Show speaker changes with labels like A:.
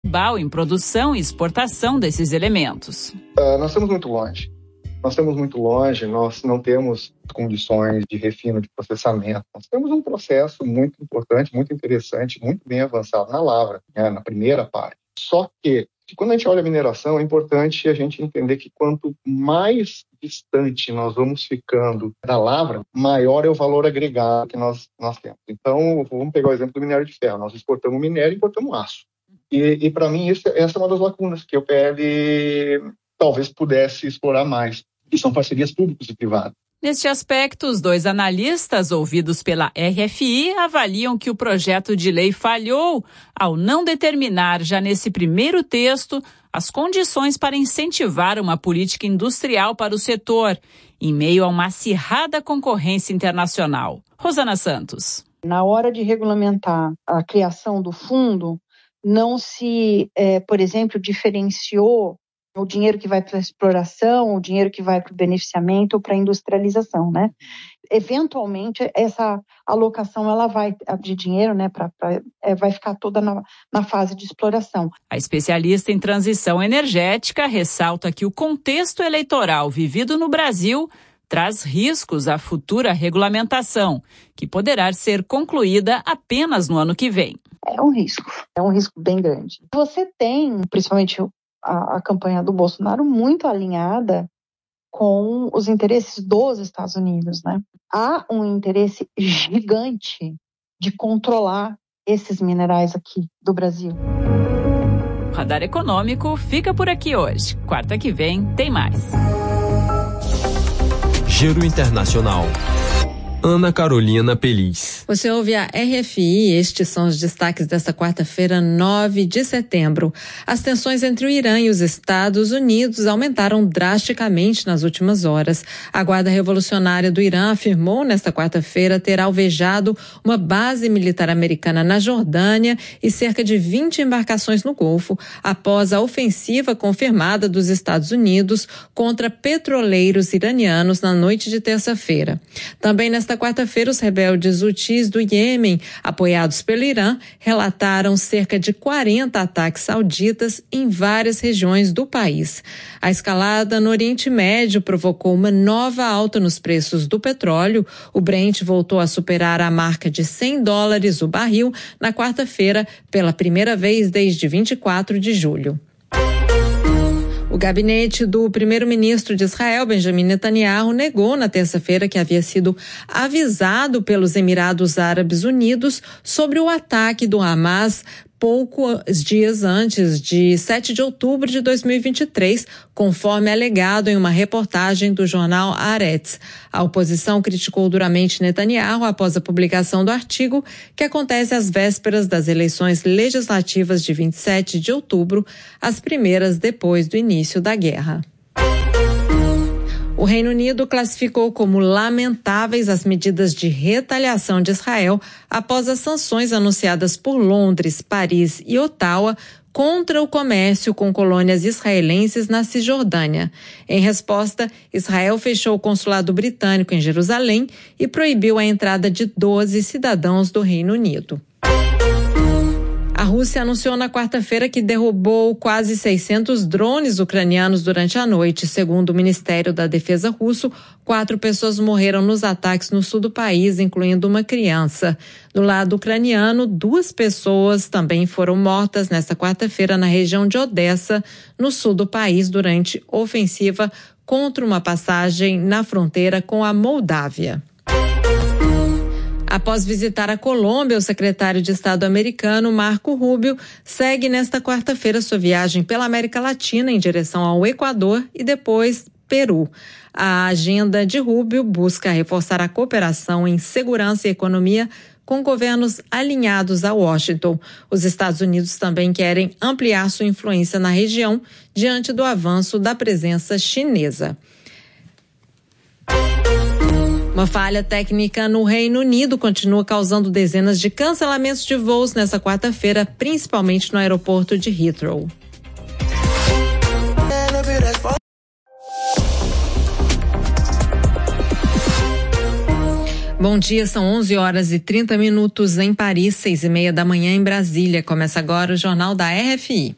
A: global em produção e exportação desses elementos.
B: Nós estamos muito longe. Nós não temos condições de refino, de processamento. Nós temos um processo muito importante, muito interessante, muito bem avançado na lavra, né, na primeira parte. Só que, quando a gente olha a mineração, é importante a gente entender que quanto mais distante nós vamos ficando da lavra, maior é o valor agregado que nós temos. Então, vamos pegar o exemplo do minério de ferro. Nós exportamos minério e importamos aço. E para mim, essa é uma das lacunas que o PL talvez pudesse explorar mais, que são parcerias públicas e privadas.
A: Neste aspecto, os 2 analistas ouvidos pela RFI avaliam que o projeto de lei falhou ao não determinar já nesse primeiro texto as condições para incentivar uma política industrial para o setor, em meio a uma acirrada concorrência internacional. Rosana Santos.
C: Na hora de regulamentar a criação do fundo, não se, por exemplo, diferenciou o dinheiro que vai para a exploração, o dinheiro que vai para o beneficiamento ou para a industrialização, né? Eventualmente, essa alocação de dinheiro, né, vai ficar toda na fase de exploração.
A: A especialista em transição energética ressalta que o contexto eleitoral vivido no Brasil traz riscos à futura regulamentação, que poderá ser concluída apenas no ano que vem.
C: É um risco bem grande. Você tem, principalmente a campanha do Bolsonaro, muito alinhada com os interesses dos Estados Unidos, né? Há um interesse gigante de controlar esses minerais aqui do Brasil.
A: O Radar Econômico fica por aqui hoje. Quarta que vem tem mais.
D: Giro Internacional. Ana Carolina Peliz.
E: Você ouve a RFI, estes são os destaques desta quarta-feira, 9 de setembro. As tensões entre o Irã e os Estados Unidos aumentaram drasticamente nas últimas horas. A Guarda Revolucionária do Irã afirmou nesta quarta-feira ter alvejado uma base militar americana na Jordânia e cerca de 20 embarcações no Golfo, após a ofensiva confirmada dos Estados Unidos contra petroleiros iranianos na noite de terça-feira. Também nesta quarta-feira, os rebeldes hutis do Iêmen, apoiados pelo Irã, relataram cerca de 40 ataques sauditas em várias regiões do país. A escalada no Oriente Médio provocou uma nova alta nos preços do petróleo. O Brent voltou a superar a marca de $100 o barril na quarta-feira, pela primeira vez desde 24 de julho. O gabinete do primeiro-ministro de Israel, Benjamin Netanyahu, negou na terça-feira que havia sido avisado pelos Emirados Árabes Unidos sobre o ataque do Hamas poucos dias antes de 7 de outubro de 2023, conforme alegado em uma reportagem do jornal Haaretz. A oposição criticou duramente Netanyahu após a publicação do artigo, que acontece às vésperas das eleições legislativas de 27 de outubro, as primeiras depois do início da guerra. O Reino Unido classificou como lamentáveis as medidas de retaliação de Israel após as sanções anunciadas por Londres, Paris e Ottawa contra o comércio com colônias israelenses na Cisjordânia. Em resposta, Israel fechou o consulado britânico em Jerusalém e proibiu a entrada de 12 cidadãos do Reino Unido. A Rússia anunciou na quarta-feira que derrubou quase 600 drones ucranianos durante a noite. Segundo o Ministério da Defesa russo, 4 pessoas morreram nos ataques no sul do país, incluindo uma criança. Do lado ucraniano, 2 pessoas também foram mortas nesta quarta-feira na região de Odessa, no sul do país, durante ofensiva contra uma passagem na fronteira com a Moldávia. Após visitar a Colômbia, o secretário de Estado americano, Marco Rubio, segue nesta quarta-feira sua viagem pela América Latina em direção ao Equador e depois Peru. A agenda de Rubio busca reforçar a cooperação em segurança e economia com governos alinhados a Washington. Os Estados Unidos também querem ampliar sua influência na região diante do avanço da presença chinesa. Uma falha técnica no Reino Unido continua causando dezenas de cancelamentos de voos nesta quarta-feira, principalmente no aeroporto de Heathrow. Bom dia, são 11h30 em Paris, 6h30 da manhã em Brasília. Começa agora o Jornal da RFI.